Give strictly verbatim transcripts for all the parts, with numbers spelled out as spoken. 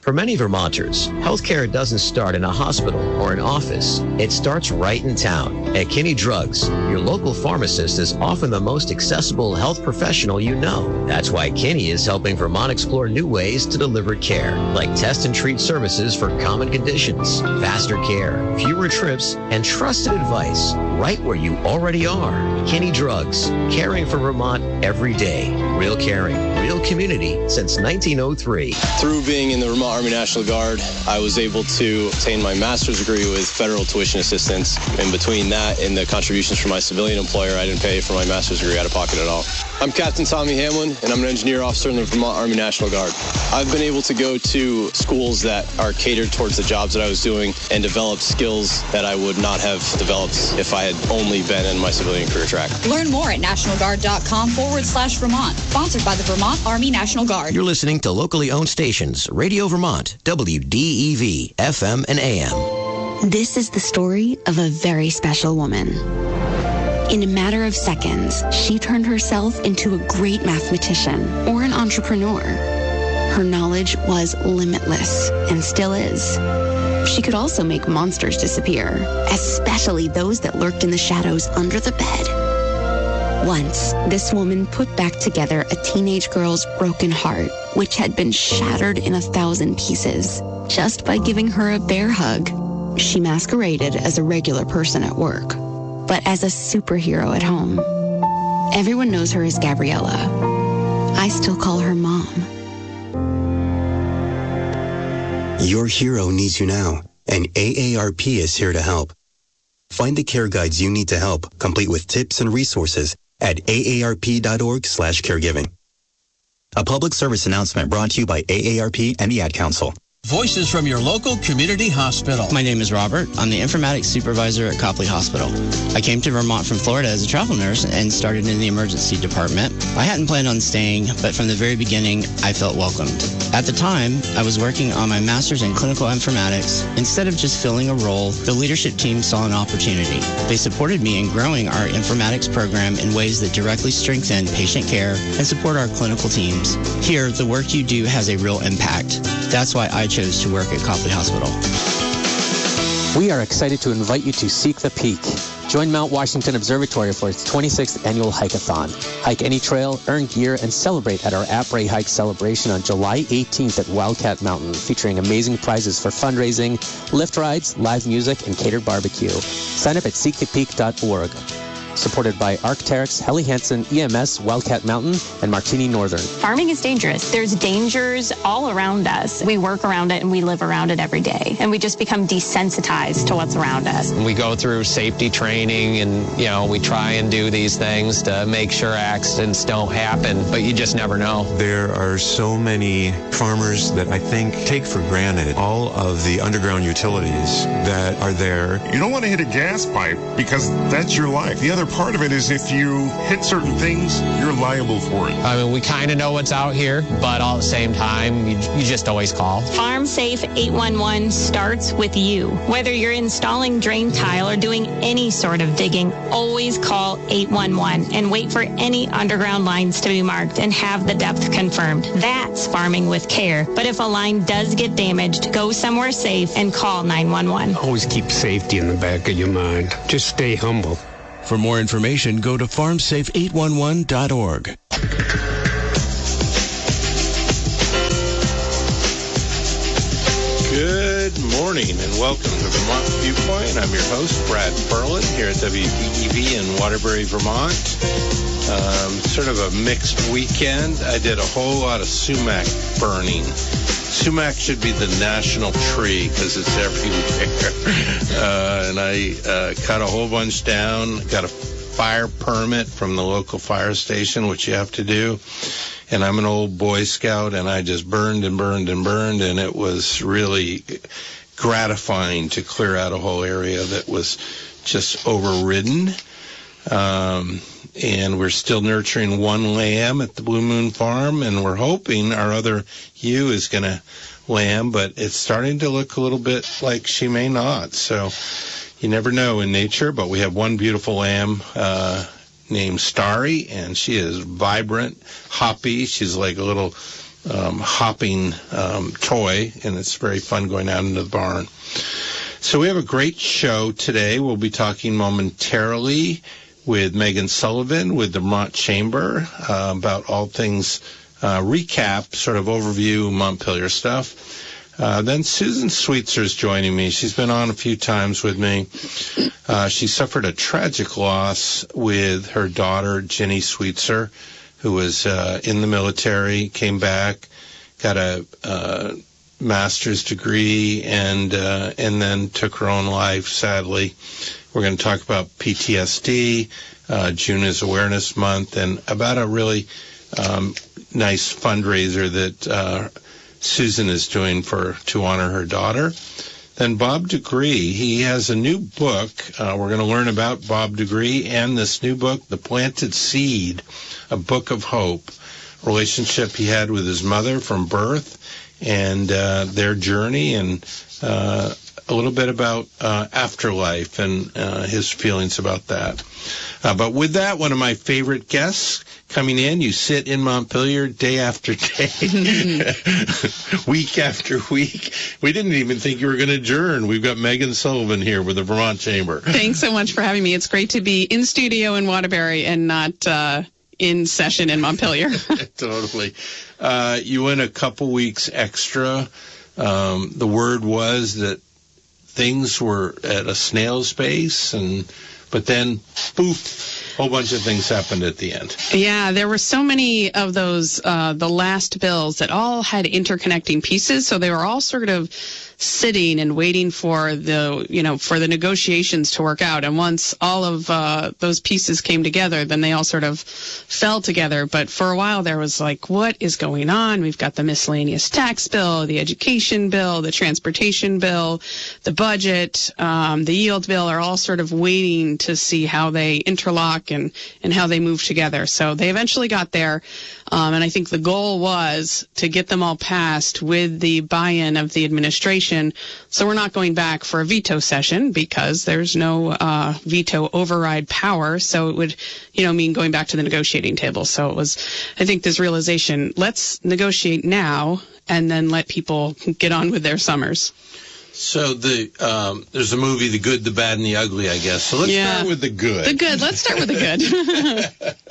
For many Vermonters, healthcare doesn't start in a hospital or an office. It starts right in town. At Kinney Drugs, your local pharmacist is often the most accessible health professional you know. That's why Kinney is helping Vermont explore new ways to deliver care, like test and treat services for common conditions, faster care, fewer trips, and trusted advice right where you already are. Kinney Drugs, caring for Vermont every day. Real caring, real community since nineteen oh three. Through being in the Vermont Army National Guard, I was able to obtain my master's degree with federal tuition assistance. And between that and the contributions from my civilian employer, I didn't pay for my master's degree out of pocket at all. I'm Captain Tommy Hamlin, and I'm an engineer officer in the Vermont Army National Guard. I've been able to go to schools that are catered towards the jobs that I was doing and develop skills that I would not have developed if I had only been in my civilian career track. Learn more at nationalguard.com forward slash Vermont. Sponsored by the Vermont Army National Guard. You're listening to locally owned stations, Radio Vermont, W D E V, F M and A M. This is the story of a very special woman. In a matter of seconds, she turned herself into a great mathematician or an entrepreneur. Her knowledge was limitless and still is. She could also make monsters disappear, especially those that lurked in the shadows under the bed. Once, this woman put back together a teenage girl's broken heart, which had been shattered in a thousand pieces, just by giving her a bear hug. She masqueraded as a regular person at work, but as a superhero at home. Everyone knows her as Gabriella. I still call her Mom. Your hero needs you now, and A A R P is here to help. Find the care guides you need to help, complete with tips and resources at A A R P dot org slash caregiving. A public service announcement brought to you by A A R P and the Ad Council. Voices from your local community hospital. My name is Robert. I'm the informatics supervisor at Copley Hospital. I came to Vermont from Florida as a travel nurse and started in the emergency department. I hadn't planned on staying, but from the very beginning, I felt welcomed. At the time, I was working on my master's in clinical informatics. Instead of just filling a role, the leadership team saw an opportunity. They supported me in growing our informatics program in ways that directly strengthen patient care and support our clinical teams. Here, the work you do has a real impact. That's why I chose to work at Copley Hospital. We are excited to invite you to Seek the Peak. Join Mount Washington Observatory for its twenty-sixth annual hike-a-thon. Hike any trail, earn gear, and celebrate at our Après Hike celebration on July eighteenth at Wildcat Mountain, featuring amazing prizes for fundraising, lift rides, live music, and catered barbecue. Sign up at seek the peak dot org. Supported by Arc'teryx, Helly Hansen, E M S, Wildcat Mountain, and Martini Northern. Farming is dangerous. There's dangers all around us. We work around it and we live around it every day. And we just become desensitized to what's around us. We go through safety training and, you know, we try and do these things to make sure accidents don't happen, but you just never know. There are so many farmers that I think take for granted all of the underground utilities that are there. You don't want to hit a gas pipe because that's your life. The other part of it is if you hit certain things, you're liable for it. I mean, we kind of know what's out here, but all at the same time, you, you just always call. Farm Safe eight one one starts with you. Whether you're installing drain tile or doing any sort of digging, always call eight one one and wait for any underground lines to be marked and have the depth confirmed. That's farming with care. But if a line does get damaged, go somewhere safe and call nine one one. Always keep safety in the back of your mind. Just stay humble. For more information, go to farm safe eight one one dot org. Good morning and welcome to Vermont Viewpoint. I'm your host, Brad Ferlin, here at W D E V in Waterbury, Vermont. Um, sort of a mixed weekend. I did a whole lot of sumac burning. Sumac should be the national tree because it's everywhere. uh, and I uh, cut a whole bunch down, got a fire permit from the local fire station, which you have to do. And I'm an old Boy Scout, and I just burned and burned and burned, and it was really gratifying to clear out a whole area that was just overridden. Um, and we're still nurturing one lamb at the Blue Moon Farm, and we're hoping our other ewe is going to lamb, but it's starting to look a little bit like she may not. So you never know in nature, but we have one beautiful lamb uh, named Starry, and she is vibrant, hoppy. She's like a little um, hopping um, toy, and it's very fun going out into the barn. So we have a great show today. We'll be talking momentarily with Megan Sullivan with the Vermont Chamber uh, about all things uh, recap, sort of overview Montpelier stuff. Uh, then Susan Sweetser is joining me. She's been on a few times with me. Uh, she suffered a tragic loss with her daughter, Jenny Sweetser, who was uh, in the military, came back, got a uh, master's degree, and uh, and then took her own life, sadly. We're going to talk about P T S D. Uh, June is Awareness Month, and about a really um, nice fundraiser that uh, Susan is doing for to honor her daughter. Then Bob Degree, he has a new book. Uh, we're going to learn about Bob Degree and this new book, The Planted Seed, A Book of Hope, relationship he had with his mother from birth and uh, their journey, and uh, a little bit about uh, afterlife and uh, his feelings about that. Uh, but with that, one of my favorite guests coming in. You sit in Montpelier day after day, week after week. We didn't even think you were going to adjourn. We've got Megan Sullivan here with the Vermont Chamber. Thanks so much for having me. It's great to be in studio in Waterbury and not uh, in session in Montpelier. Totally. Uh, you went a couple weeks extra. Um, the word was that things were at a snail's pace, and but then, poof, a whole bunch of things happened at the end. Yeah, there were so many of those, uh, the last bills that all had interconnecting pieces, so they were all sort of sitting and waiting for the, you know, for the negotiations to work out. And once all of uh, those pieces came together, then they all sort of fell together. But for a while there was like, what is going on? We've got the miscellaneous tax bill, the education bill, the transportation bill, the budget, um, the yield bill are all sort of waiting to see how they interlock and, and how they move together. So they eventually got there. Um, and I think the goal was to get them all passed with the buy-in of the administration. So we're not going back for a veto session because there's no uh, veto override power. So it would, you know, mean going back to the negotiating table. So it was, I think, this realization, let's negotiate now and then let people get on with their summers. So the um, there's a movie, The Good, the Bad, and the Ugly, I guess. So let's yeah. start with the good. The good. Let's start with the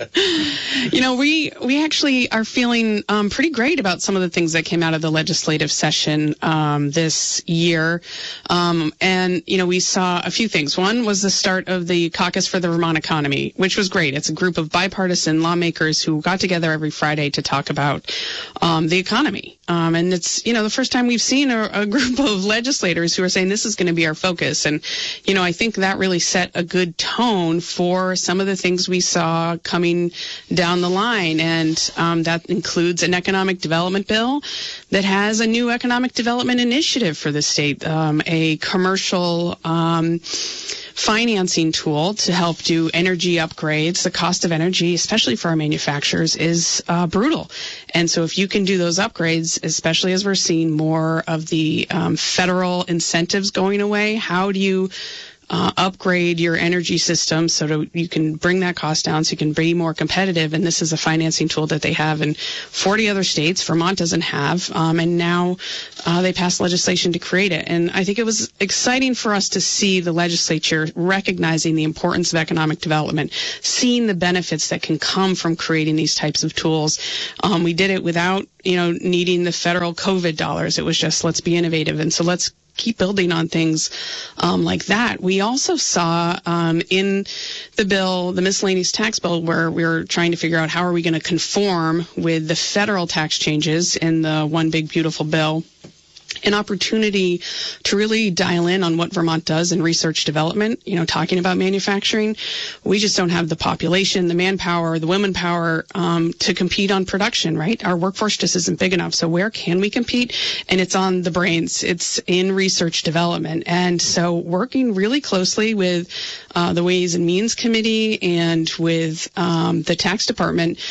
good. You know, we we actually are feeling um, pretty great about some of the things that came out of the legislative session um, this year. Um, and, you know, we saw a few things. One was the start of the Caucus for the Vermont Economy, which was great. It's a group of bipartisan lawmakers who got together every Friday to talk about um, the economy. Um, and it's, you know, the first time we've seen a, a group of legislators who are saying this is going to be our focus. And, you know, I think that really set a good tone for some of the things we saw coming down the line. And um, that includes an economic development bill that has a new economic development initiative for the state, um, a commercial um financing tool to help do energy upgrades. The cost of energy, especially for our manufacturers, is uh, brutal. And so if you can do those upgrades, especially as we're seeing more of the um, federal incentives going away, how do you Uh, upgrade your energy system so that you can bring that cost down so you can be more competitive? And this is a financing tool that they have in forty other states. Vermont doesn't have. Um, and now uh, they passed legislation to create it. And I think it was exciting for us to see the legislature recognizing the importance of economic development, seeing the benefits that can come from creating these types of tools. Um, we did it without, you know, needing the federal COVID dollars. It was just, let's be innovative. And so let's keep building on things um, like that. We also saw um, in the bill, the miscellaneous tax bill, where we were trying to figure out how are we going to conform with the federal tax changes in the One Big Beautiful Bill, an opportunity to really dial in on what Vermont does in research development, you know, talking about manufacturing. We just don't have the population, the manpower, the women power um, to compete on production, right? Our workforce just isn't big enough. So where can we compete? And it's on the brains. It's in research development. And so working really closely with uh, the Ways and Means Committee and with um, the tax department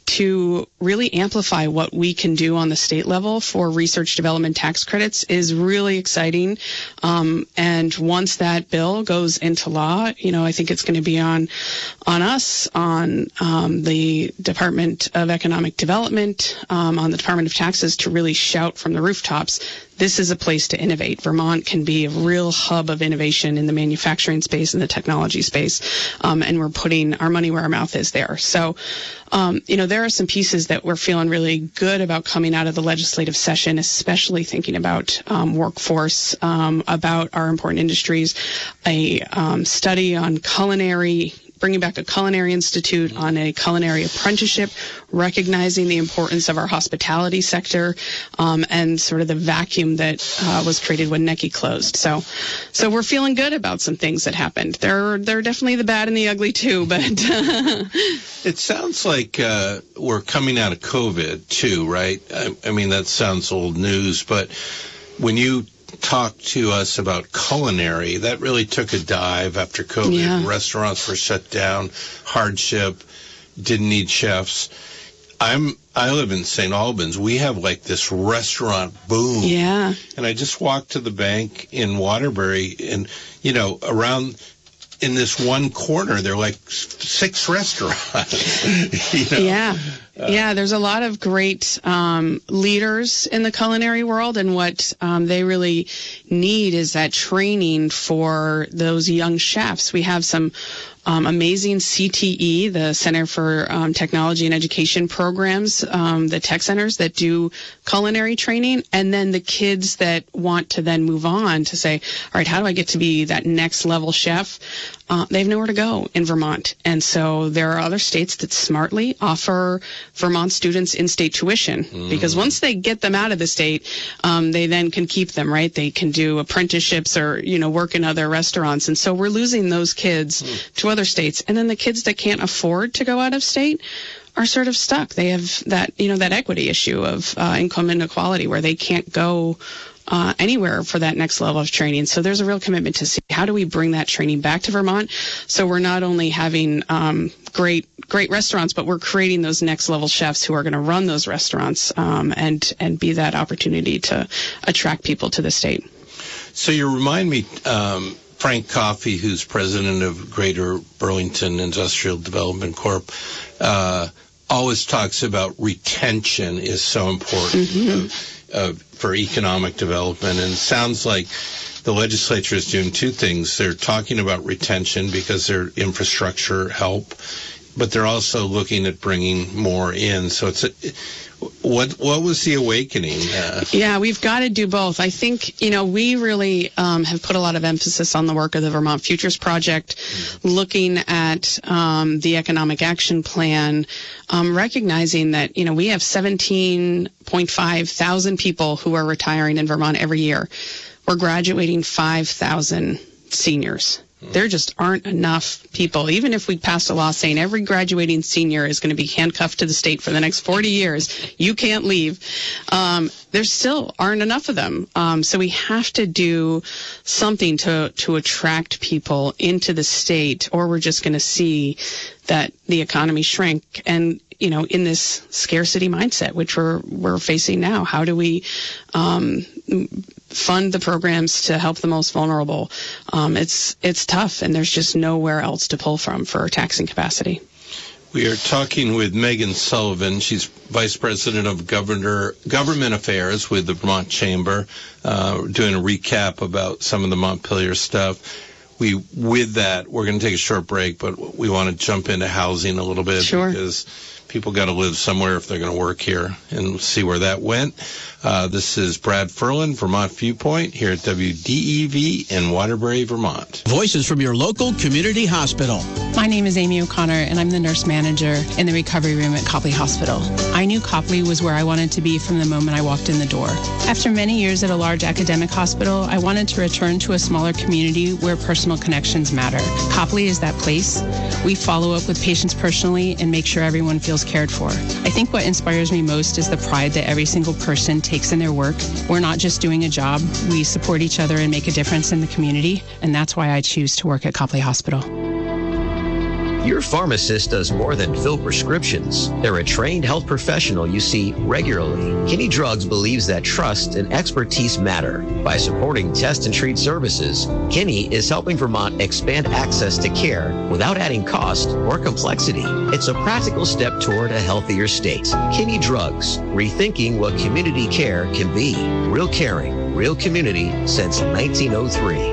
to really amplify what we can do on the state level for research development tax credits is really exciting. Um, and once that bill goes into law, you know, I think it's going to be on on us, on um, the Department of Economic Development, um, on the Department of Taxes to really shout from the rooftops, this is a place to innovate. Vermont can be a real hub of innovation in the manufacturing space and the technology space, um, and we're putting our money where our mouth is there. So, um, you know, there are some pieces that we're feeling really good about coming out of the legislative session, especially thinking about um, workforce, um, about our important industries, a um, study on culinary, bringing back a culinary institute on a culinary apprenticeship, recognizing the importance of our hospitality sector, um, and sort of the vacuum that uh, was created when Necky closed. So, so we're feeling good about some things that happened. There, there are definitely the bad and the ugly too, but it sounds like uh, we're coming out of COVID too, right? I, I mean, that sounds old news, but when you talk to us about culinary, that really took a dive after COVID. Yeah. Restaurants were shut down, hardship, didn't need chefs. I'm I live in Saint Albans. We have like this restaurant boom. Yeah. And I just walked to the bank in Waterbury, and you know, around in this one corner, there are like six restaurants. you know? Yeah. Yeah, there's a lot of great um, leaders in the culinary world, and what um, they really need is that training for those young chefs. We have some um, amazing C T E, the Center for um, Technology and Education programs, um, the tech centers that do culinary training, and then the kids that want to then move on to say, all right, how do I get to be that next level chef? Uh, they have nowhere to go in Vermont. And so there are other states that smartly offer Vermont students in-state tuition, mm. because once they get them out of the state, um, they then can keep them, right? They can do apprenticeships or, you know, work in other restaurants. And so we're losing those kids mm. to other states. And then the kids that can't afford to go out of state are sort of stuck. They have that, you know, that equity issue of uh, income inequality where they can't go Uh, anywhere for that next level of training. So there's a real commitment to see how do we bring that training back to Vermont, so we're not only having um, great great restaurants, but we're creating those next level chefs who are going to run those restaurants um, and and be that opportunity to attract people to the state. So you remind me, um, Frank Coffey, who's president of Greater Burlington Industrial Development Corp, uh, always talks about retention is so important. Mm-hmm. Uh, uh, for economic development, and it sounds like the legislature is doing two things. They're talking about retention because their infrastructure help, but they're also looking at bringing more in. So it's a, what what was the awakening? Uh, yeah, we've got to do both. I think, you know, we really um, have put a lot of emphasis on the work of the Vermont Futures Project, mm-hmm. looking at um, the Economic Action Plan, um, recognizing that, you know, we have seventeen point five thousand people who are retiring in Vermont every year. We're graduating five thousand seniors. There just aren't enough people. Even if we passed a law saying every graduating senior is going to be handcuffed to the state for the next forty years, you can't leave, um, there still aren't enough of them. Um, so we have to do something to, to attract people into the state, or we're just going to see that the economy shrink. And, you know, in this scarcity mindset, which we're, we're facing now, how do we um, fund the programs to help the most vulnerable? Um, it's it's tough, and there's just nowhere else to pull from for taxing capacity. We are talking with Megan Sullivan. She's Vice President of Governor, Government Affairs with the Vermont Chamber, uh, doing a recap about some of the Montpelier stuff. We, with that, we're going to take a short break, but we want to jump into housing a little bit. Sure. Because people got to live somewhere if they're going to work here, and see where that went. Uh, this is Brad Ferlin, Vermont Viewpoint, here at W D E V in Waterbury, Vermont. Voices from your local community hospital. My name is Amy O'Connor, and I'm the nurse manager in the recovery room at Copley Hospital. I knew Copley was where I wanted to be from the moment I walked in the door. After many years at a large academic hospital, I wanted to return to a smaller community where personal connections matter. Copley is that place. We follow up with patients personally and make sure everyone feels cared for. I think what inspires me most is the pride that every single person takes in their work. We're not just doing a job. We support each other and make a difference in the community, and that's why I choose to work at Copley Hospital. Your pharmacist does more than fill prescriptions. They're a trained health professional you see regularly. Kinney Drugs believes that trust and expertise matter. By supporting test and treat services, Kinney is helping Vermont expand access to care without adding cost or complexity. It's a practical step toward a healthier state. Kinney Drugs, rethinking what community care can be. Real caring, real community since nineteen oh three.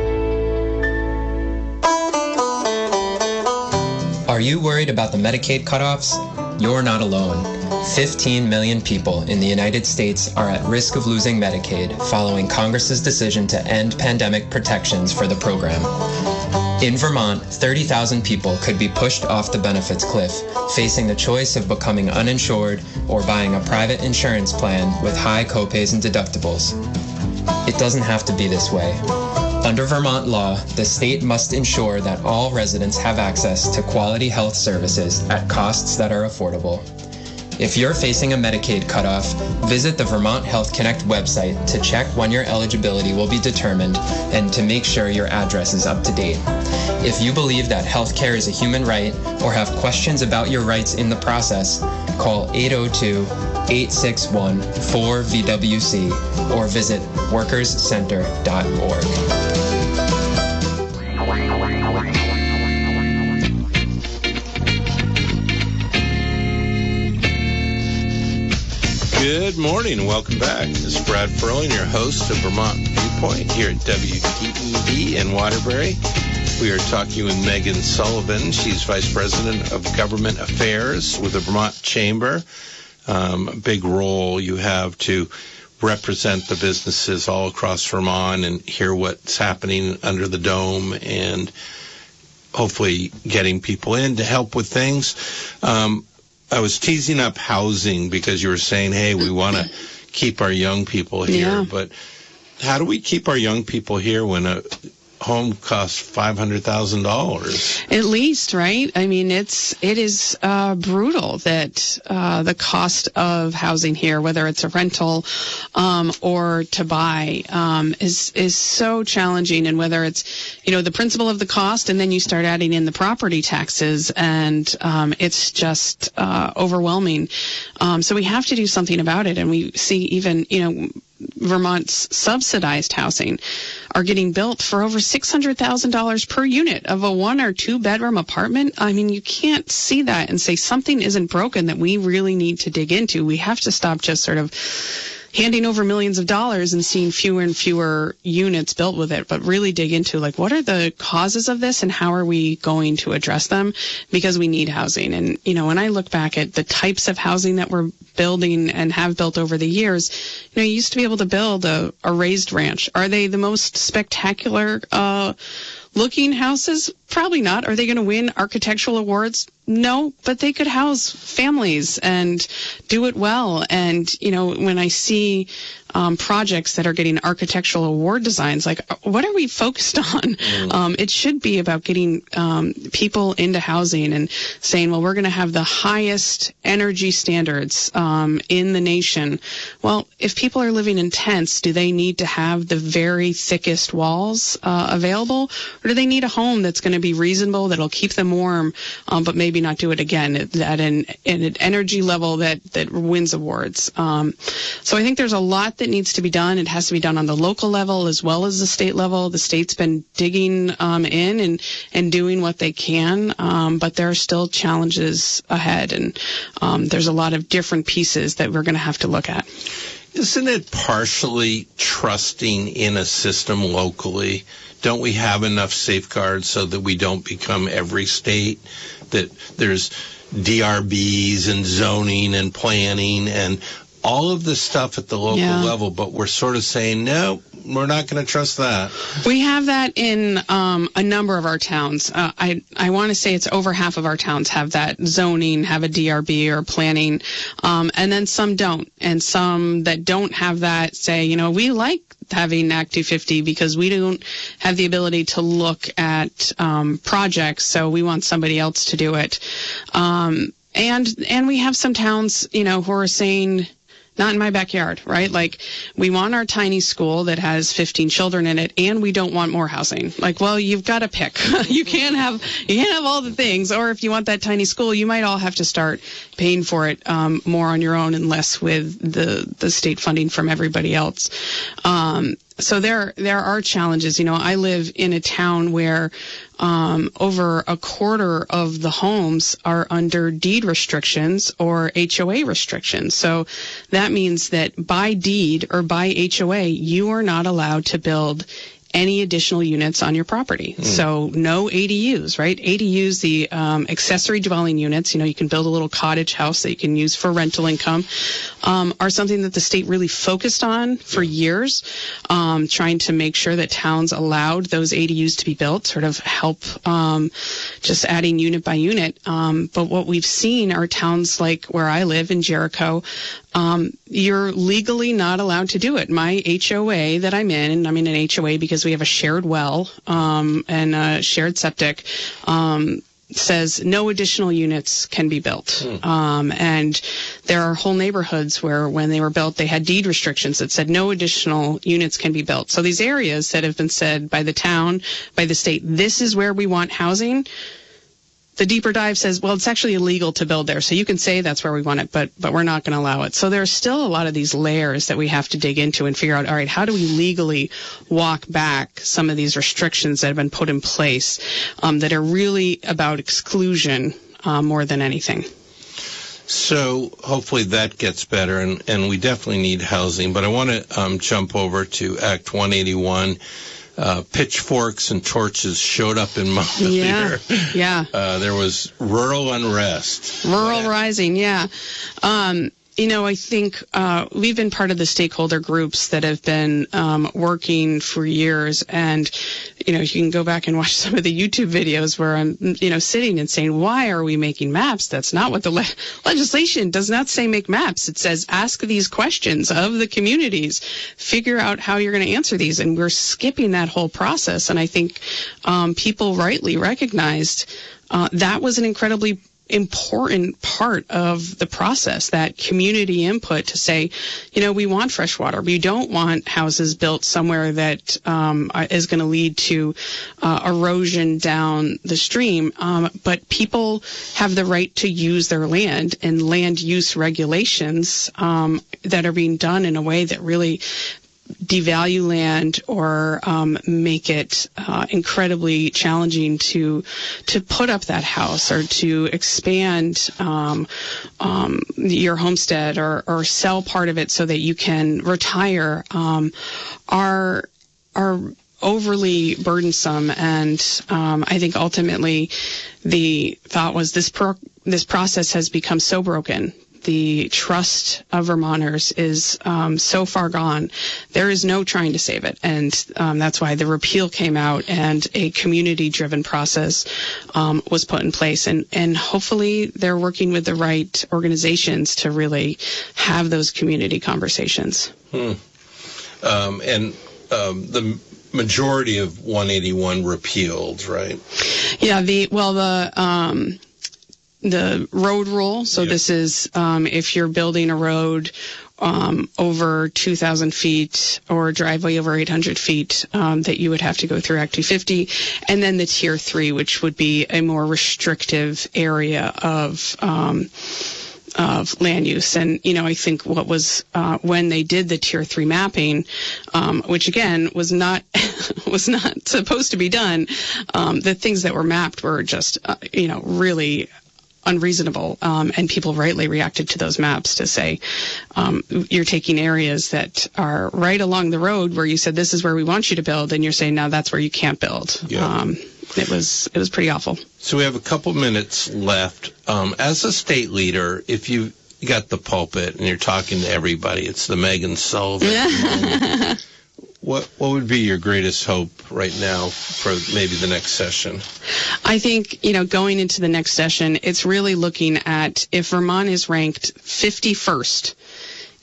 Are you worried about the Medicaid cutoffs? You're not alone. fifteen million people in the United States are at risk of losing Medicaid following Congress's decision to end pandemic protections for the program. In Vermont, thirty thousand people could be pushed off the benefits cliff, facing the choice of becoming uninsured or buying a private insurance plan with high copays and deductibles. It doesn't have to be this way. Under Vermont law, the state must ensure that all residents have access to quality health services at costs that are affordable. If you're facing a Medicaid cutoff, visit the Vermont Health Connect website to check when your eligibility will be determined and to make sure your address is up to date. If you believe that healthcare is a human right or have questions about your rights in the process, call eight oh two, eight six one, four V W C or visit workers center dot org. Good morning and welcome back. This is Brad Furling, your host of Vermont Viewpoint here at W T E V in Waterbury. We are talking with Megan Sullivan. She's Vice President of Government Affairs with the Vermont Chamber. Um, a big role you have to represent the businesses all across Vermont and hear what's happening under the dome and hopefully getting people in to help with things. Um, I was teasing up housing because you were saying, hey, we want to keep our young people here. Yeah. But how do we keep our young people here when a home costs five hundred thousand dollars? At least, right? I mean, it's it is uh, brutal that uh, the cost of housing here, whether it's a rental um, or to buy, um, is is so challenging. And whether it's, you know, the principle of the cost, and then you start adding in the property taxes, and um, it's just uh, overwhelming. Um, so we have to do something about it. And we see even, you know, Vermont's subsidized housing are getting built for over six hundred thousand dollars per unit of a one or two bedroom apartment. I mean, you can't see that and say something isn't broken that we really need to dig into. We have to stop just sort of handing over millions of dollars and seeing fewer and fewer units built with it, but really dig into, like, what are the causes of this and how are we going to address them? Because we need housing. And, you know, when I look back at the types of housing that we're building and have built over the years, you know, you used to be able to build a, a raised ranch. Are they the most spectacular uh, looking houses? Probably not. Are they going to win architectural awards? No, but they could house families and do it well. And, you know, when I see um, projects that are getting architectural award designs, like, what are we focused on? Mm. Um, it should be about getting um, people into housing and saying, well, we're going to have the highest energy standards um, in the nation. Well, if people are living in tents, do they need to have the very thickest walls uh, available? Or do they need a home that's going to be reasonable, that'll keep them warm, um, but maybe not do it again at, at, an, at an energy level that, that wins awards? Um, so I think there's a lot that needs to be done. It has to be done on the local level as well as the state level. The state's been digging um, in and, and doing what they can, um, but there are still challenges ahead, and um, there's a lot of different pieces that we're going to have to look at. Isn't it partially trusting in a system locally? Don't we have enough safeguards so that we don't become every state, that there's D R Bs and zoning and planning and all of this stuff at the local yeah. level, but we're sort of saying, no, we're not going to trust that. We have that in um, a number of our towns. Uh, I I want to say it's over half of our towns have that zoning, have a D R B or planning, um, and then some don't. And some that don't have that say, you know, we like having Act two fifty because we don't have the ability to look at um, projects, so we want somebody else to do it. Um, and and we have some towns, you know, who are saying, not in my backyard, right? Like, we want our tiny school that has fifteen children in it, and we don't want more housing. Like, well, you've got to pick. you can't have you can't have all the things. Or if you want that tiny school, you might all have to start paying for it um, more on your own and less with the the state funding from everybody else. Um, so there there are challenges. You know, I live in a town where um, over a quarter of the homes are under deed restrictions or H O A restrictions. So that means that by deed or by H O A, you are not allowed to build any additional units on your property. Mm. So no A D Us, right? A D Us, the um, accessory dwelling units, you know, you can build a little cottage house that you can use for rental income, um, are something that the state really focused on for years, um, trying to make sure that towns allowed those A D Us to be built, sort of help um, just adding unit by unit. Um, but what we've seen are towns like where I live in Jericho, Um, you're legally not allowed to do it. My H O A that I'm in, and I'm in an H O A because we have a shared well um, and a shared septic, um, says no additional units can be built. Hmm. Um, and there are whole neighborhoods where when they were built, they had deed restrictions that said no additional units can be built. So these areas that have been said by the town, by the state, this is where we want housing, the deeper dive says, well, it's actually illegal to build there. So you can say that's where we want it, but but we're not going to allow it. So there's still a lot of these layers that we have to dig into and figure out, all right, how do we legally walk back some of these restrictions that have been put in place um, that are really about exclusion uh, more than anything? So hopefully that gets better, and, and we definitely need housing. But I want to um, jump over to Act one eighty-one. Uh, pitchforks and torches showed up in Montpelier. Yeah, yeah. Uh, there was rural unrest. Rural rising, yeah. Um, you know, I think uh, we've been part of the stakeholder groups that have been um, working for years. And, you know, you can go back and watch some of the YouTube videos where I'm, you know, sitting and saying, why are we making maps? That's not what the le- legislation does not say make maps. It says ask these questions of the communities, figure out how you're going to answer these. And we're skipping that whole process. And I think um, people rightly recognized uh, that was an incredibly important part of the process, that community input to say, you know, we want fresh water. We don't want houses built somewhere that um, is going to lead to uh, erosion down the stream. Um, but people have the right to use their land, and land use regulations um, that are being done in a way that really devalue land or um, make it uh, incredibly challenging to to put up that house or to expand um, um, your homestead or, or sell part of it so that you can retire um, are are overly burdensome. And um, I think ultimately the thought was this pro- this process has become so broken. The trust of Vermonters is um, so far gone. There is no trying to save it. And um, that's why the repeal came out and a community-driven process um, was put in place. And, and hopefully they're working with the right organizations to really have those community conversations. Hmm. Um, and um, the majority of one eighty-one repealed, right? Yeah, the well, the... Um, the road rule. So yep. This is um, if you're building a road um, over two thousand feet or a driveway over eight hundred feet, um, that you would have to go through Act two fifty. And then the Tier three, which would be a more restrictive area of um, of land use. And, you know, I think what was uh, when they did the Tier three mapping, um, which again was not was not supposed to be done, um, the things that were mapped were just, uh, you know, really unreasonable, um, and people rightly reacted to those maps to say, um, you're taking areas that are right along the road where you said this is where we want you to build, and you're saying now that's where you can't build. Yeah. Um, it was it was pretty awful. So we have a couple minutes left. Um, as a state leader, if you got the pulpit and you're talking to everybody, it's the Megan Sullivan moment. What what would be your greatest hope right now for maybe the next session? I think, you know, going into the next session, it's really looking at if Vermont is ranked fifty-first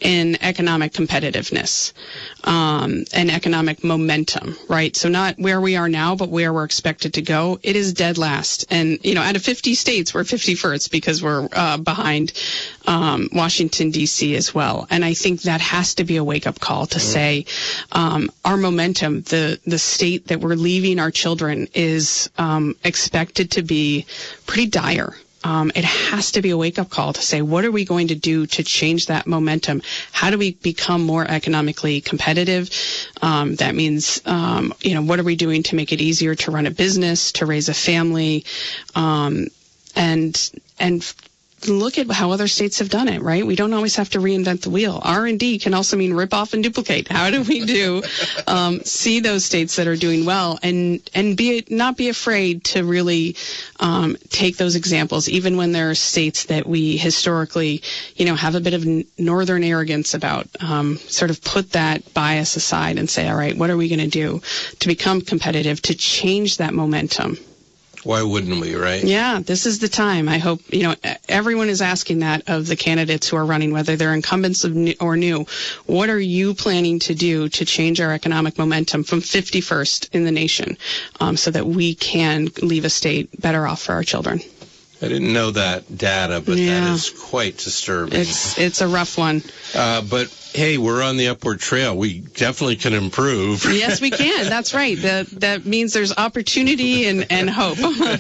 in economic competitiveness um, and economic momentum, right? So not where we are now, but where we're expected to go. It is dead last. And, you know, out of fifty states, we're fifty-first because we're uh, behind um, Washington, D C as well. And I think that has to be a wake-up call to say um, our momentum, the, the state that we're leaving our children is um, expected to be pretty dire. Um, it has to be a wake-up call to say, what are we going to do to change that momentum? How do we become more economically competitive? Um, that means, um, you know, what are we doing to make it easier to run a business, to raise a family, um, and and look at how other states have done it, right? We don't always have to reinvent the wheel. R and D can also mean rip off and duplicate. How do we do, um, see those states that are doing well and, and be, not be afraid to really, um, take those examples, even when there are states that we historically, you know, have a bit of northern arrogance about, um, sort of put that bias aside and say, all right, what are we going to do to become competitive, to change that momentum? Why wouldn't we, right? Yeah, this is the time. I hope, you know, everyone is asking that of the candidates who are running, whether they're incumbents or new. What are you planning to do to change our economic momentum from fifty-first in the nation um, so that we can leave a state better off for our children? I didn't know that data, but yeah. that is quite disturbing. It's it's a rough one. Uh, but, hey, we're on the upward trail. We definitely can improve. Yes, we can. That's right. That that means there's opportunity and, and hope.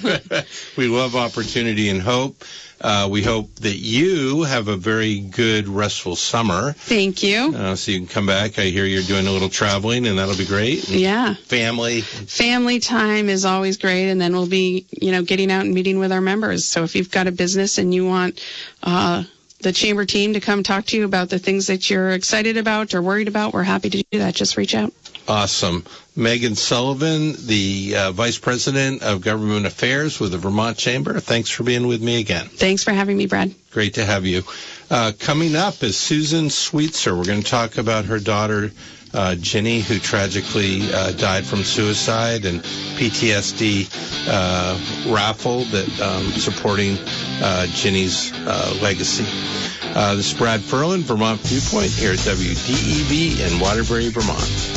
We love opportunity and hope. Uh, we hope that you have a very good, restful summer. Thank you. Uh, so you can come back. I hear you're doing a little traveling, and that'll be great. And yeah. Family. Family time is always great, and then we'll be, you know, getting out and meeting with our members. So if you've got a business and you want uh, the Chamber team to come talk to you about the things that you're excited about or worried about, we're happy to do that. Just reach out. Awesome. Megan Sullivan, the uh, Vice President of Government Affairs with the Vermont Chamber. Thanks for being with me again. Thanks for having me, Brad. Great to have you. Uh, coming up is Susan Sweetser. We're going to talk about her daughter, uh, Ginny, who tragically uh, died from suicide, and P T S D uh, raffle that um, supporting uh, Ginny's uh, legacy. Uh, this is Brad Ferlin, Vermont Viewpoint, here at W D E V in Waterbury, Vermont.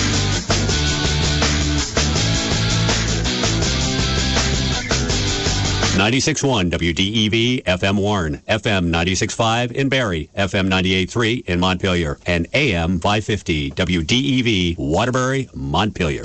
ninety-six point one W D E V F M Warren, F M ninety-six point five in Barrie, F M ninety-eight point three in Montpelier, and A M five fifty W D E V Waterbury, Montpelier.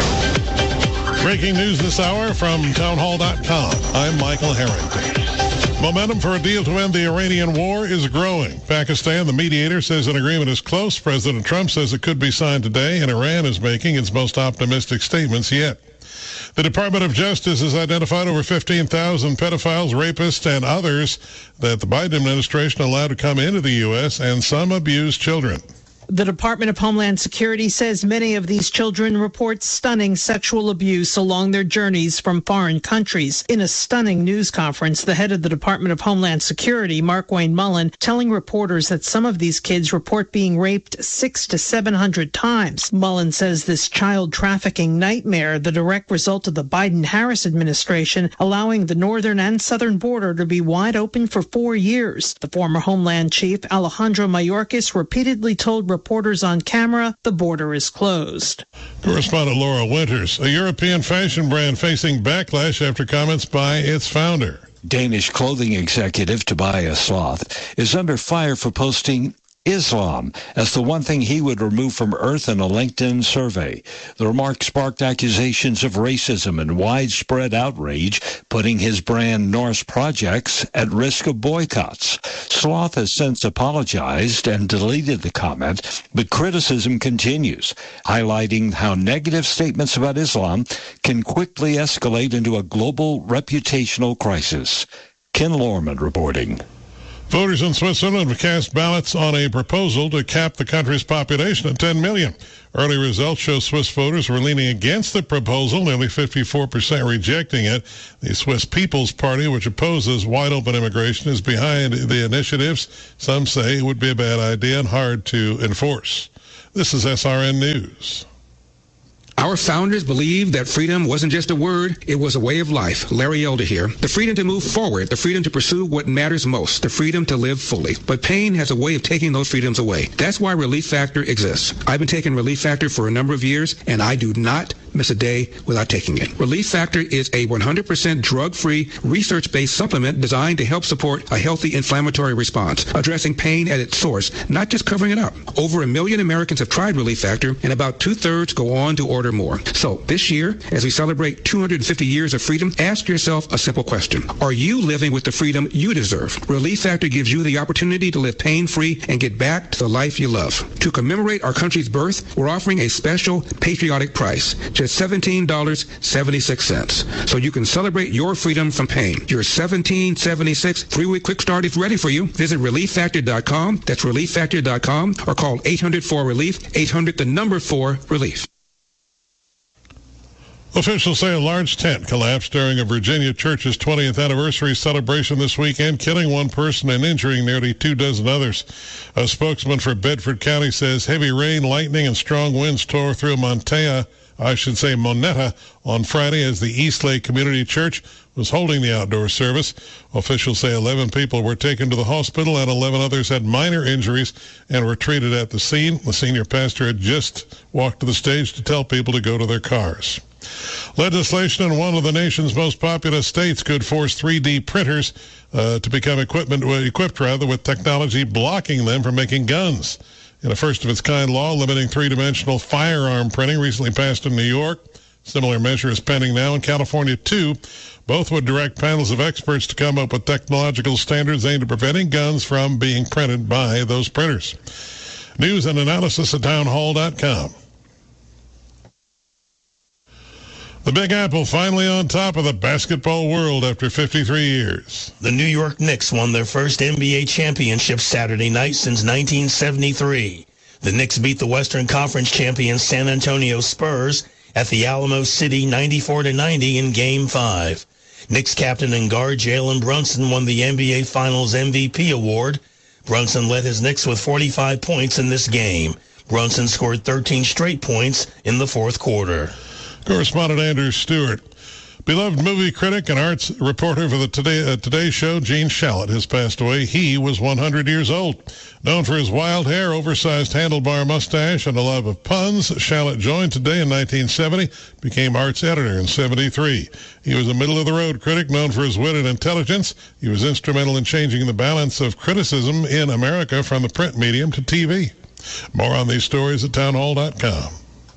Breaking news this hour from townhall dot com. I'm Michael Harrington. Momentum for a deal to end the Iranian war is growing. Pakistan, the mediator, says an agreement is close. President Trump says it could be signed today, and Iran is making its most optimistic statements yet. The Department of Justice has identified over fifteen thousand pedophiles, rapists, and others that the Biden administration allowed to come into the U S, and some abuse children. The Department of Homeland Security says many of these children report stunning sexual abuse along their journeys from foreign countries. In a stunning news conference, the head of the Department of Homeland Security, Markwayne Mullen, telling reporters that some of these kids report being raped six to seven hundred times. Mullen says this child trafficking nightmare, the direct result of the Biden-Harris administration, allowing the northern and southern border to be wide open for four years. The former Homeland Chief, Alejandro Mayorkas, repeatedly told reporters Reporters on camera, the border is closed. Correspondent Laura Winters, a European fashion brand facing backlash after comments by its founder. Danish clothing executive Tobias Sloth is under fire for posting Islam as the one thing he would remove from Earth in a LinkedIn survey. The remark sparked accusations of racism and widespread outrage, putting his brand Norse Projects at risk of boycotts. Sloth has since apologized and deleted the comment, but criticism continues, highlighting how negative statements about Islam can quickly escalate into a global reputational crisis. Ken Lorman reporting. Voters in Switzerland have cast ballots on a proposal to cap the country's population at ten million. Early results show Swiss voters were leaning against the proposal, nearly fifty-four percent rejecting it. The Swiss People's Party, which opposes wide-open immigration, is behind the initiatives. Some say it would be a bad idea and hard to enforce. This is S R N News. Our founders believed that freedom wasn't just a word, it was a way of life. Larry Elder here. The freedom to move forward, the freedom to pursue what matters most, the freedom to live fully. But pain has a way of taking those freedoms away. That's why Relief Factor exists. I've been taking Relief Factor for a number of years, and I do not miss a day without taking it. Relief Factor is a one hundred percent drug-free, research-based supplement designed to help support a healthy inflammatory response, addressing pain at its source, not just covering it up. Over a million Americans have tried Relief Factor, and about two-thirds go on to order more. So this year, as we celebrate two hundred fifty years of freedom, ask yourself a simple question. Are you living with the freedom you deserve? Relief Factor gives you the opportunity to live pain-free and get back to the life you love. To commemorate our country's birth, we're offering a special patriotic price, just seventeen dollars and seventy-six cents. So you can celebrate your freedom from pain. Your seventeen dollars and seventy-six cents three-week quick start is ready for you. Visit relief factor dot com. That's relief factor dot com, or call eight hundred four relief, eight hundred the number four relief. Officials say a large tent collapsed during a Virginia church's twentieth anniversary celebration this weekend, killing one person and injuring nearly two dozen others. A spokesman for Bedford County says heavy rain, lightning, and strong winds tore through Montea, I should say Monetta, on Friday as the Eastlake Community Church was holding the outdoor service. Officials say eleven people were taken to the hospital and eleven others had minor injuries and were treated at the scene. The senior pastor had just walked to the stage to tell people to go to their cars. Legislation in one of the nation's most populous states could force three D printers uh, to become equipment, uh, equipped rather with technology blocking them from making guns. In a first-of-its-kind law limiting three-dimensional firearm printing recently passed in New York, similar measure is pending now in California, too. Both would direct panels of experts to come up with technological standards aimed at preventing guns from being printed by those printers. News and analysis at town hall dot com. The Big Apple finally on top of the basketball world after fifty-three years. The New York Knicks won their first N B A championship Saturday night since nineteen seventy-three. The Knicks beat the Western Conference champions San Antonio Spurs at the Alamo City ninety-four to ninety in Game five. Knicks captain and guard Jalen Brunson won the N B A Finals M V P award. Brunson led his Knicks with forty-five points in this game. Brunson scored thirteen straight points in the fourth quarter. Correspondent Andrew Stewart. Beloved movie critic and arts reporter for the Today, uh, Today Show, Gene Shalit, has passed away. He was one hundred years old. Known for his wild hair, oversized handlebar mustache, and a love of puns, Shalit joined Today in nineteen seventy, became arts editor in seventy-three. He was a middle-of-the-road critic known for his wit and intelligence. He was instrumental in changing the balance of criticism in America from the print medium to T V. More on these stories at town hall dot com.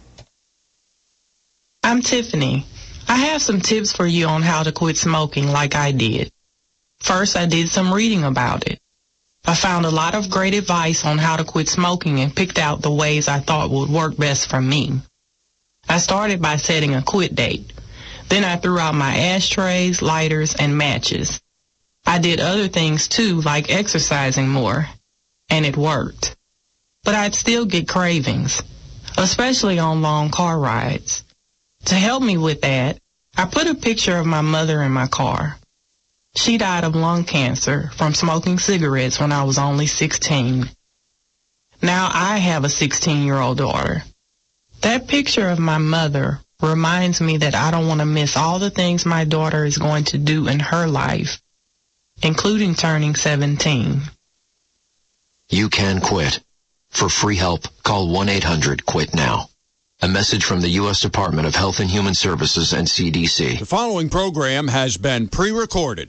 I'm Tiffany. I have some tips for you on how to quit smoking like I did. First, I did some reading about it. I found a lot of great advice on how to quit smoking and picked out the ways I thought would work best for me. I started by setting a quit date. Then I threw out my ashtrays, lighters, and matches. I did other things too, like exercising more, and it worked. But I'd still get cravings, especially on long car rides. To help me with that, I put a picture of my mother in my car. She died of lung cancer from smoking cigarettes when I was only sixteen. Now I have a sixteen-year-old daughter. That picture of my mother reminds me that I don't want to miss all the things my daughter is going to do in her life, including turning seventeen. You can quit. For free help, call one eight hundred quit now. A message from the U S Department of Health and Human Services and C D C. The following program has been pre-recorded.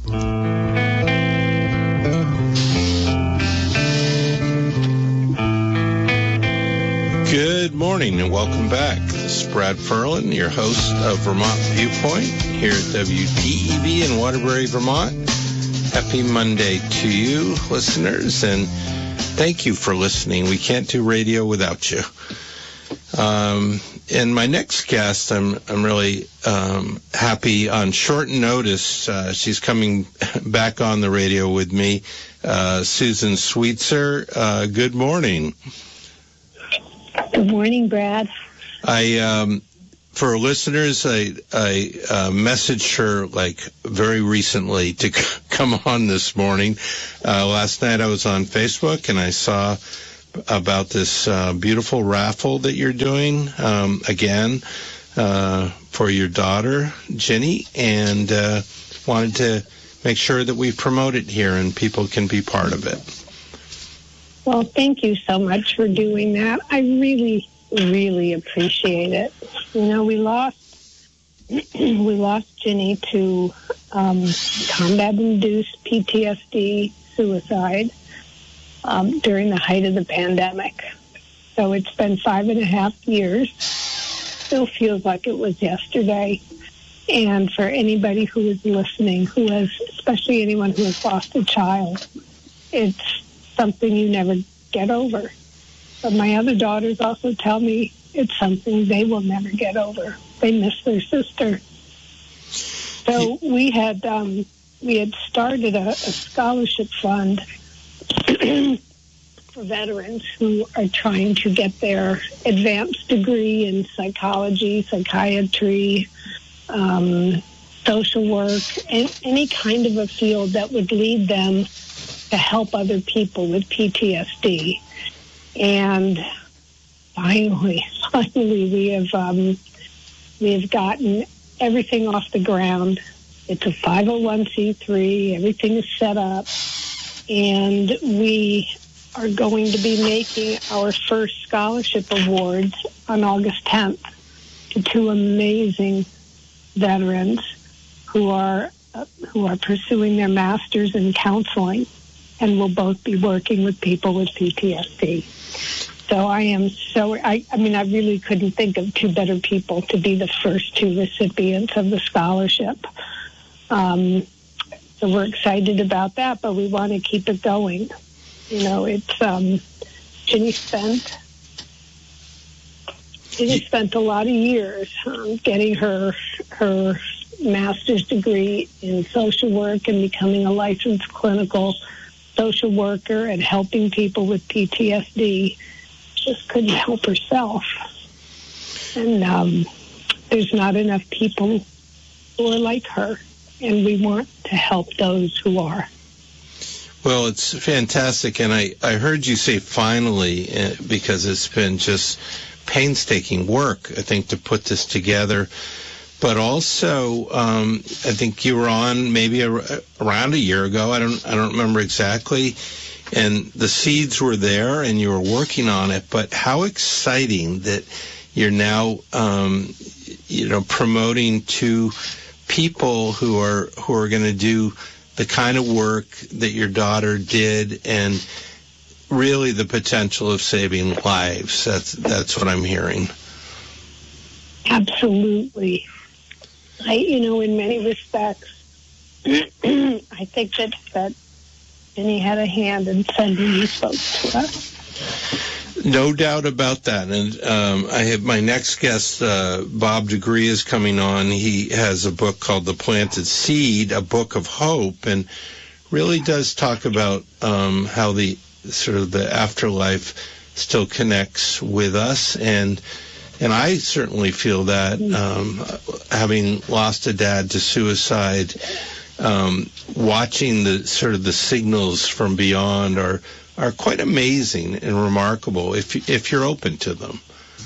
Good morning and welcome back. This is Brad Ferlin, your host of Vermont Viewpoint here at W D E V in Waterbury, Vermont. Happy Monday to you, listeners, and thank you for listening. We can't do radio without you. Um, and my next guest, I'm I'm really um, happy on short notice. Uh, she's coming back on the radio with me, uh, Susan Sweetser. Uh, good morning. Good morning, Brad. I um, for listeners, I I uh, messaged her like very recently to c- come on this morning. Uh, last night I was on Facebook and I saw about this uh, beautiful raffle that you're doing um, again uh, for your daughter, Ginny, and uh, wanted to make sure that we promote it here and people can be part of it. Well, thank you so much for doing that. I really, really appreciate it. You know, we lost we lost Ginny to um, combat-induced P T S D, suicide, um, during the height of the pandemic. So it's been five and a half years. Still feels like it was yesterday. And for anybody who is listening, who has, especially anyone who has lost a child, it's something you never get over. But my other daughters also tell me it's something they will never get over. They miss their sister. So we had um, we had started a, a scholarship fund for veterans who are trying to get their advanced degree in psychology, psychiatry, um, social work, and any kind of a field that would lead them to help other people with P T S D. And finally, finally, we have um, we have gotten everything off the ground. It's a five oh one c three. Everything is set up, and we are going to be making our first scholarship awards on August tenth to two amazing veterans who are uh, who are pursuing their masters in counseling, and will both be working with people with P T S D. So I am so, I, I mean, I really couldn't think of two better people to be the first two recipients of the scholarship. Um, so we're excited about that, but we want to keep it going. You know, it's, um, Ginny spent, Ginny spent a lot of years um, getting her, her master's degree in social work and becoming a licensed clinical social worker and helping people with P T S D. Just couldn't help herself. And um, there's not enough people who are like her, and we want to help those who are. Well, it's fantastic, and I, I heard you say finally, uh, because it's been just painstaking work, I think, to put this together. But also, um, I think you were on maybe a, around a year ago. I don't I don't remember exactly. And the seeds were there, and you were working on it. But how exciting that you're now, um, you know, promoting to people who are who are going to do the kind of work that your daughter did, and really the potential of saving lives. That's that's what I'm hearing. Absolutely. I, you know, in many respects, I think that that Ginny had a hand in sending these folks to us. No doubt about that. And um, I have my next guest, uh, Bob Degree, is coming on. He has a book called The Planted Seed, a book of hope, and really does talk about um, how the sort of the afterlife still connects with us. And And I certainly feel that, um, having lost a dad to suicide, um, watching the sort of the signals from beyond are are quite amazing and remarkable if if you're open to them.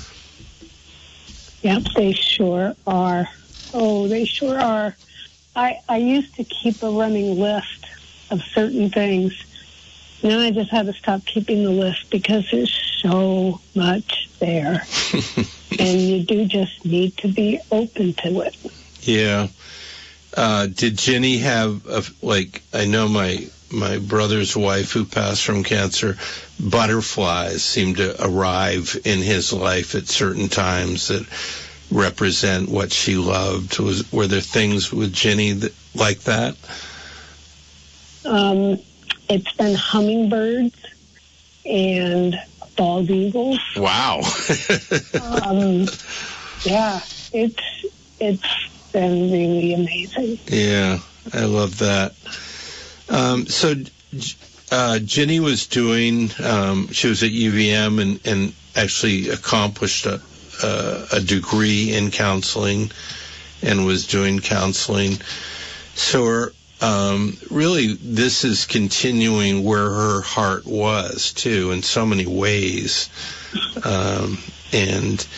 Yep, they sure are. Oh, they sure are. I I used to keep a running list of certain things. Now I just had to stop keeping the list because there's so much there. And you do just need to be open to it. Yeah. Uh, did Ginny have, a, like, I know my my brother's wife who passed from cancer, butterflies seem to arrive in his life at certain times that represent what she loved. Was Were there things with Ginny that, like that? Um, it's been hummingbirds and bald eagles. Wow. um, yeah, it's it's been really amazing. Yeah, I love that. Um, so uh, Ginny was doing, um, she was at U V M and, and actually accomplished a, a, a degree in counseling and was doing counseling. So are, um, really this is continuing where her heart was, too, in so many ways. Um, and